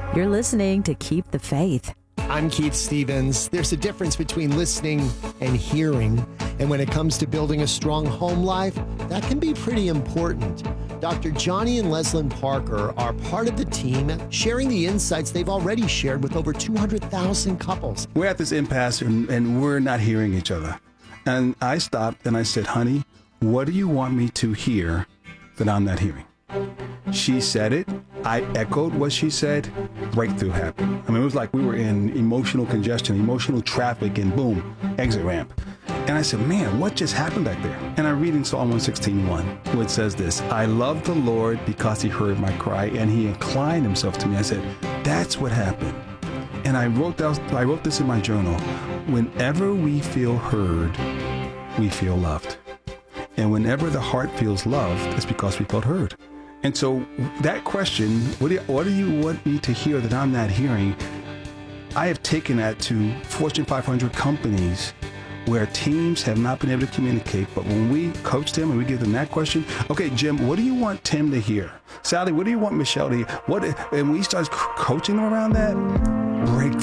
You're listening to Keep the Faith. I'm Keith Stevens. There's a difference between listening and hearing. And when it comes to building a strong home life, that can be pretty important. Dr. Johnny and Leslyn Parker are part of the team, sharing the insights they've already shared with over 200,000 couples. We're at this impasse and we're not hearing each other. And I stopped and I said, honey, what do you want me to hear that I'm not hearing? She said it. I echoed what she said. Breakthrough happened. I mean, it was like we were in emotional congestion, emotional traffic, and boom, exit ramp. And I said, man, what just happened back there? And I'm reading Psalm 116:1, which says this: I love the Lord because he heard my cry and he inclined himself to me. I said, that's what happened. And I wrote this in my journal. Whenever we feel heard, we feel loved. And whenever the heart feels loved, it's because we felt heard. And so that question, what do you want me to hear that I'm not hearing? I have taken that to Fortune 500 companies where teams have not been able to communicate. But when we coach them and we give them that question, okay, Jim, what do you want Tim to hear? Sally, what do you want Michelle to hear? And we start coaching them around that, breakthrough.